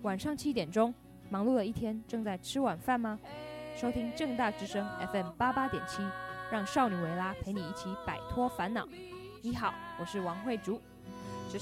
晚上7点钟，忙碌了一天，正在吃晚饭吗？收听正大之声 FM88.7，让少女维拉陪你一起摆脱烦恼。你好，我是王慧竹。